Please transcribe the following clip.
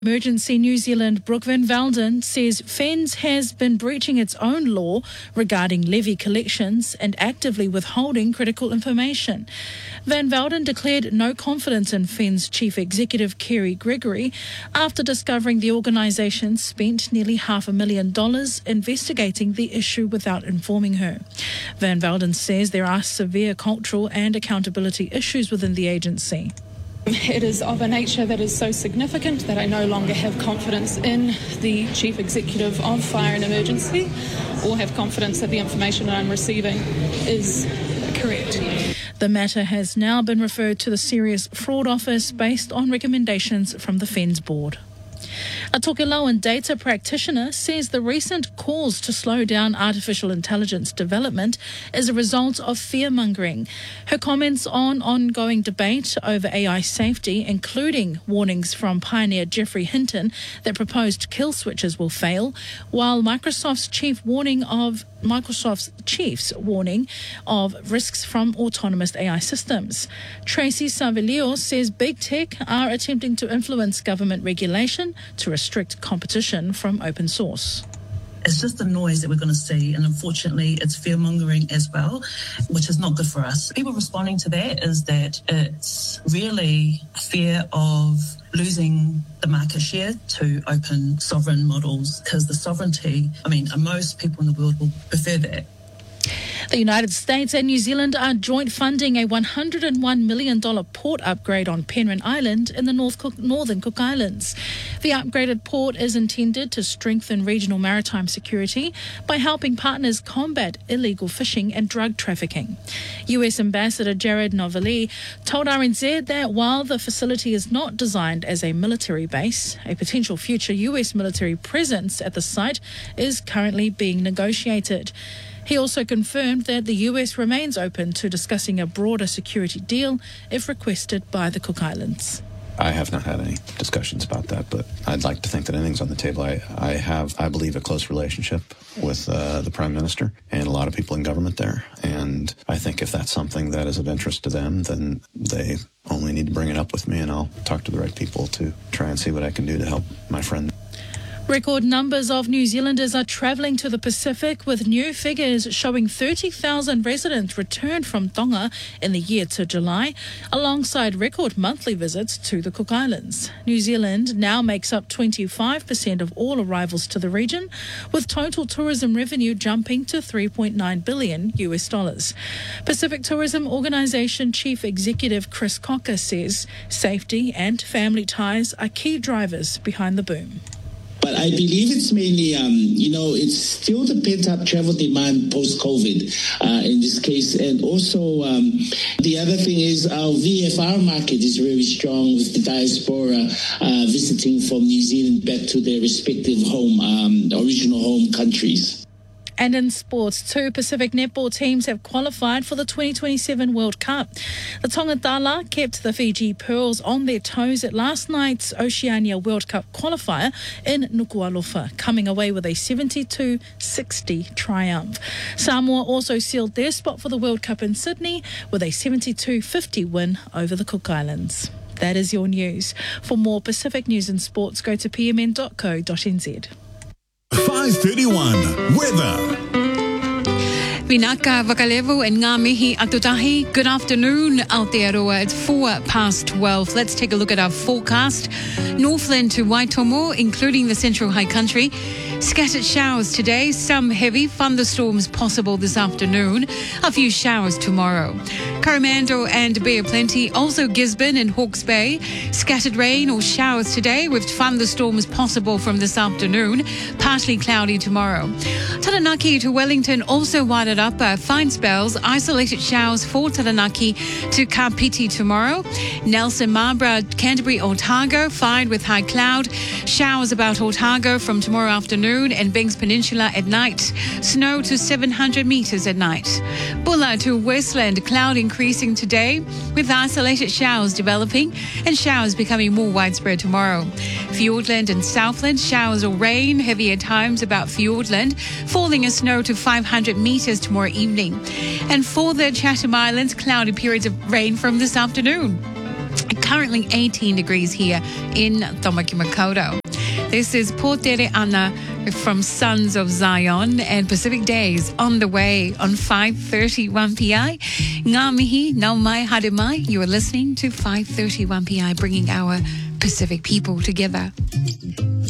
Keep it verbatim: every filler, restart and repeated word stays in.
Emergency New Zealand Brooke Van Velden says F E N Z has been breaching its own law regarding levy collections and actively withholding critical information. Van Velden declared no confidence in F E N Z Chief Executive Kerry Gregory after discovering the organisation spent nearly half a million dollars investigating the issue without informing her. Van Velden says there are severe cultural and accountability issues within the agency. It is of a nature that is so significant that I no longer have confidence in the Chief Executive of Fire and Emergency or have confidence that the information that I'm receiving is correct. The matter has now been referred to the Serious Fraud Office based on recommendations from the F E N Z board. A Tokelauan data practitioner says the recent calls to slow down artificial intelligence development is a result of fear-mongering. Her comments on ongoing debate over A I safety, including warnings from pioneer Geoffrey Hinton that proposed kill switches will fail, while Microsoft's chief warning of Microsoft's chief's warning of risks from autonomous A I systems. Tracy Savilio says big tech are attempting to influence government regulation to restrict competition from open source. It's just the noise that we're going to see, and unfortunately it's fear-mongering as well, which is not good for us. People responding to that is that it's really fear of losing the market share to open sovereign models, because the sovereignty, I mean, most people in the world will prefer that. The United States and New Zealand are joint funding a one hundred one million dollars port upgrade on Penrhyn Island in the North Cook, Northern Cook Islands. The upgraded port is intended to strengthen regional maritime security by helping partners combat illegal fishing and drug trafficking. U S Ambassador Jared Novelli told R N Z that while the facility is not designed as a military base, a potential future U S military presence at the site is currently being negotiated. He also confirmed that the U S remains open to discussing a broader security deal if requested by the Cook Islands. I have not had any discussions about that, but I'd like to think that anything's on the table. I, I have, I believe, a close relationship with uh, the Prime Minister and a lot of people in government there. And I think if that's something that is of interest to them, then they only need to bring it up with me, and I'll talk to the right people to try and see what I can do to help my friend. Record numbers of New Zealanders are travelling to the Pacific, with new figures showing thirty thousand residents returned from Tonga in the year to July, alongside record monthly visits to the Cook Islands. New Zealand now makes up twenty-five percent of all arrivals to the region, with total tourism revenue jumping to three point nine billion U S dollars. Pacific Tourism Organisation Chief Executive Chris Cocker says safety and family ties are key drivers behind the boom. But I believe it's mainly, um, you know, it's still the pent-up travel demand post-COVID uh, in this case. And also um, the other thing is our V F R market is very strong, with the diaspora uh, visiting from New Zealand back to their respective home, um, original home countries. And in sports, two Pacific netball teams have qualified for the twenty twenty-seven World Cup. The Tonga kept the Fiji Pearls on their toes at last night's Oceania World Cup qualifier in Nuku'alofa, coming away with a seventy-two sixty triumph. Samoa also sealed their spot for the World Cup in Sydney with a seventy-two fifty win over the Cook Islands. That is your news. For more Pacific news and sports, go to p m n dot co dot n z. five thirty-one weather. Vinaka Vakalevu and ngā mihi atutahi. Good afternoon out there, Roa. It's four past twelve. Let's take a look at our forecast. Northland to Waitomo, including the Central High Country. Scattered showers today, some heavy thunderstorms possible this afternoon, a few showers tomorrow. Coromandel and Bay of Plenty, also Gisborne and Hawke's Bay. Scattered rain or showers today with thunderstorms possible from this afternoon, partly cloudy tomorrow. Taranaki to Wellington also widened up, uh, fine spells, isolated showers for Taranaki to Kapiti tomorrow. Nelson, Marlborough, Canterbury, Otago, fine with high cloud. Showers about Otago from tomorrow afternoon, and Banks Peninsula at night. Snow to seven hundred metres at night. Bulla to Westland, cloud increasing today with isolated showers developing and showers becoming more widespread tomorrow. Fiordland and Southland, showers or rain, heavy at times about Fiordland, falling as snow to five hundred metres tomorrow evening. And for the Chatham Islands, cloudy periods of rain from this afternoon. Currently eighteen degrees here in Tamaki Makaurau. This is Potere Ana from Sons of Zion and Pacific Days on the way on five thirty-one P I. Ngā mihi, nau mai, haere mai. You are listening to five thirty-one P I, bringing our Pacific people together.